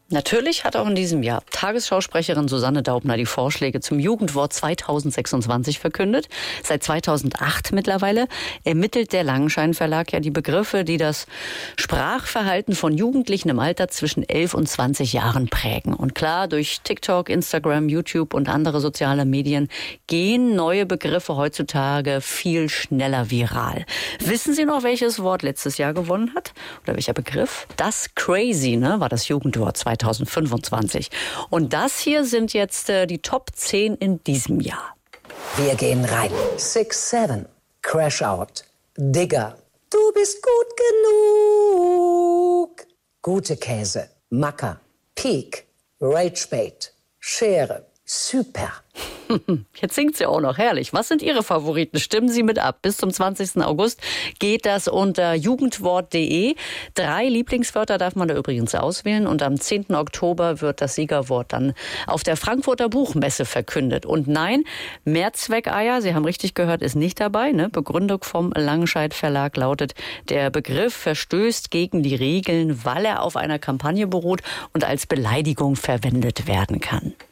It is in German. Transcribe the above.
Natürlich hat auch in diesem Jahr Tagesschausprecherin Susanne Daubner die Vorschläge zum Jugendwort 2026 verkündet. Seit 2008 mittlerweile ermittelt der Langenschein Verlag ja die Begriffe, die das Sprachverhalten von Jugendlichen im Alter zwischen 11 und 20 Jahren prägen. Und klar, durch TikTok, Instagram, YouTube und andere soziale Medien gehen neue Begriffe heutzutage viel schneller viral. Wissen Sie noch, welches Wort letztes Jahr gewonnen hat? Oder welcher Begriff? Das Crazy, war das Jugendwort 2025. Und das hier sind jetzt die Top 10 in diesem Jahr. Wir gehen rein. 6-7, Crash Out, Digger, du bist gut genug. Gute Käse, Macker, Peak, Ragebait, Schere, Super. Jetzt singt sie auch noch, herrlich. Was sind Ihre Favoriten? Stimmen Sie mit ab. Bis zum 20. August geht das unter jugendwort.de. 3 Lieblingswörter darf man da übrigens auswählen. Und am 10. Oktober wird das Siegerwort dann auf der Frankfurter Buchmesse verkündet. Und nein, Mehrzweckeier, Sie haben richtig gehört, ist nicht dabei. Begründung vom Langenscheid Verlag lautet, der Begriff verstößt gegen die Regeln, weil er auf einer Kampagne beruht und als Beleidigung verwendet werden kann.